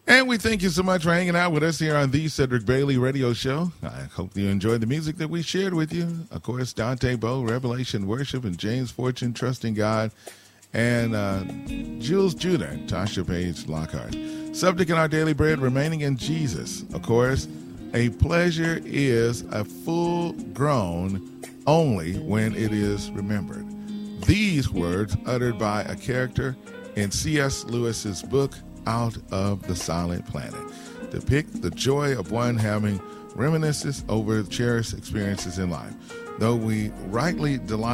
And we thank you so much for hanging out with us here on the Cedric Bailey Radio Show. I hope you enjoyed the music that we shared with you. Of course, Dante Bowe, Revelation Worship, and James Fortune, Trusting God, and Jules Judah and Tasha Page Lockhart. Subject in our daily bread, remaining in Jesus. Of course, a pleasure is a full grown only when it is remembered. These words uttered by a character in C.S. Lewis's book, Out of the Silent Planet, depict the joy of one having reminiscences over cherished experiences in life. Though we rightly delight